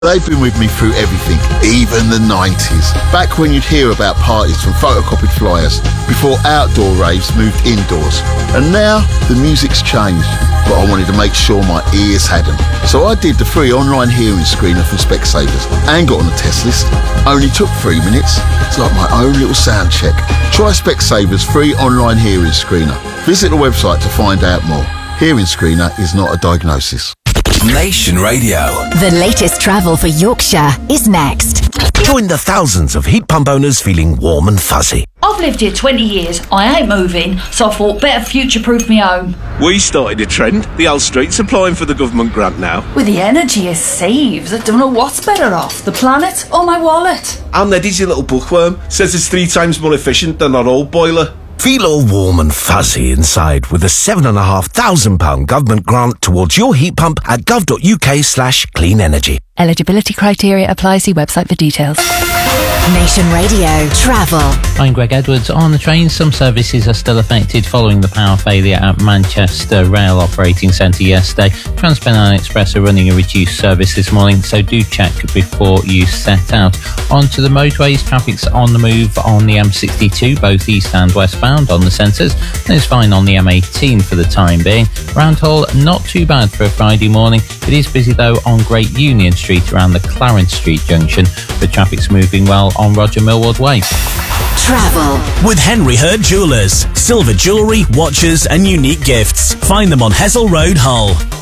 They've been with me through everything, even the 90s. Back when you'd hear about parties from photocopied flyers, before outdoor raves moved indoors. And now, the music's changed, but I wanted to make sure my ears had them. So I did the free online hearing screener from Specsavers and got on the test list. Only took 3 minutes. It's like my own little sound check. Try Specsavers free online hearing screener. Visit the website to find out more. Hearing screener is not a diagnosis. Nation Radio. The latest travel for Yorkshire is next. Join the thousands of heat pump owners feeling warm and fuzzy. I've lived here 20 years. I ain't moving, so I thought better future-proof me home. We started a trend. The Hull Street's applying for the government grant now. With the energy it saves, I don't know what's better off, the planet or my wallet. And Eddie's your little bookworm. Says it's 3 times more efficient than our old boiler. Feel all warm and fuzzy inside with a £7,500 government grant towards your heat pump at gov.uk/clean energy. Eligibility criteria apply. See website for details. Nation Radio Travel. I'm Greg Edwards. On the train, some services are still affected following the power failure at Manchester Rail Operating Centre yesterday. TransPennine Express are running a reduced service this morning, so do check before you set out. Onto the motorways, traffic's on the move on the M62, both east and westbound on the centres. And it's fine on the M18 for the time being. Roundhall, not too bad for a Friday morning. It is busy though on Great Union Street around the Clarence Street junction, but traffic's moving well on Roger Millward Way. Travel with Henry Hurd Jewellers. Silver jewellery, watches and unique gifts. Find them on Hessel Road, Hull.